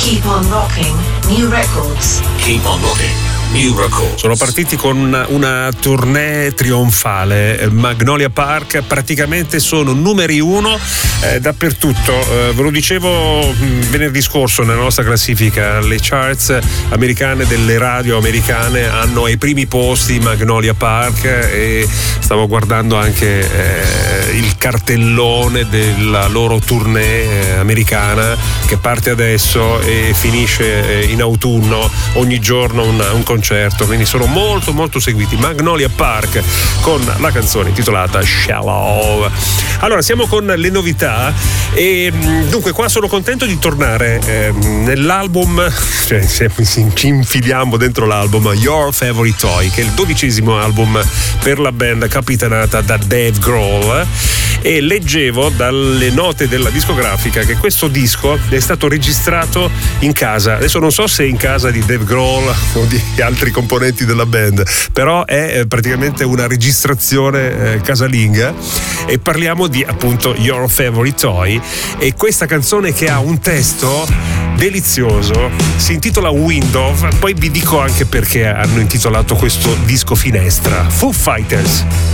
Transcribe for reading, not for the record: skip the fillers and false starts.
Keep on rocking, new records. Keep on rocking. Sono partiti con una tournée trionfale. Magnolia Park praticamente sono numeri uno dappertutto. Ve lo dicevo venerdì scorso nella nostra classifica, le charts americane delle radio americane hanno ai primi posti Magnolia Park, e stavo guardando anche il cartellone della loro tournée americana che parte adesso e finisce in autunno, ogni giorno un concerto, quindi sono molto molto seguiti. Magnolia Park con la canzone intitolata Shallow. Allora siamo con le novità e dunque qua sono contento di tornare nell'album, cioè ci infiliamo dentro l'album Your Favorite Toy, che è il 12° album per la band capitanata da Dave Grohl, e leggevo dalle note della discografica che questo disco è stato registrato in casa. Adesso non so se è in casa di Dave Grohl o di altri componenti della band, però è praticamente una registrazione casalinga, e parliamo di appunto Your Favorite Toy, e questa canzone che ha un testo delizioso si intitola Window. Poi vi dico anche perché hanno intitolato questo disco Finestra. Foo Fighters.